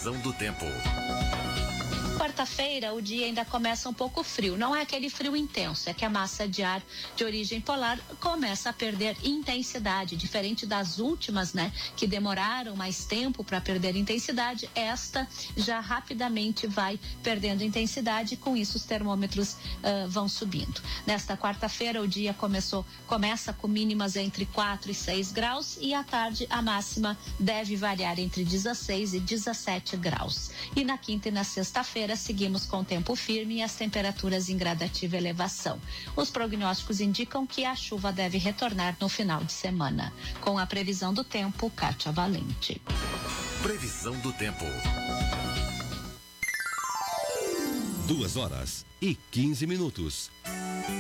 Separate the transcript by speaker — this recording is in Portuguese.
Speaker 1: Previsão do tempo.
Speaker 2: Quarta-feira, o dia ainda começa um pouco frio. Não é aquele frio intenso, é que a massa de ar de origem polar começa a perder intensidade, diferente das últimas, né, que demoraram mais tempo para perder intensidade. Esta já rapidamente vai perdendo intensidade, e com isso os termômetros vão subindo. Nesta quarta-feira, o dia começa com mínimas entre 4 e 6 graus, e à tarde a máxima deve variar entre 16 e 17 graus. E na quinta e na sexta-feira seguimos com tempo firme e as temperaturas em gradativa elevação. Os prognósticos indicam que a chuva deve retornar no final de semana. Com a previsão do tempo, Kátia Valente.
Speaker 1: Previsão do tempo.
Speaker 3: 2 horas e 15 minutos.